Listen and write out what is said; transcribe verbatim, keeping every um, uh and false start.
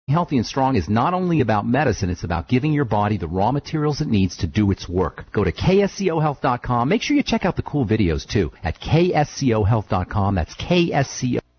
Healthy and Strong is not only about medicine, it's about giving your body the raw materials it needs to do its work. Go to K S C O health dot com. Make sure you check out the cool videos, too, at K S C O health dot com. That's K S C O.